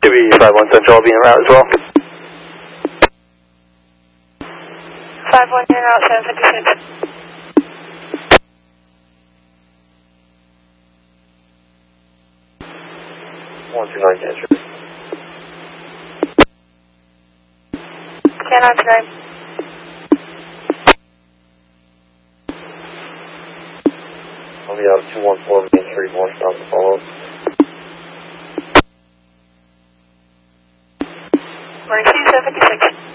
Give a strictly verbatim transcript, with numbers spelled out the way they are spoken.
Should be five one Central, I'll be en route as well. five one, you're out, seven fifty-six. one two nine, answer. ten on tonight. I'll be out two one four, Main Street, one stop to follow. Morning, seven fifty-six.